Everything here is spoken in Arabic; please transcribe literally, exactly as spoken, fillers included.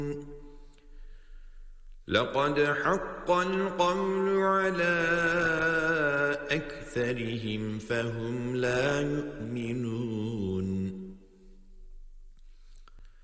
لقد حق القول على أكثرهم فهم لا يؤمنون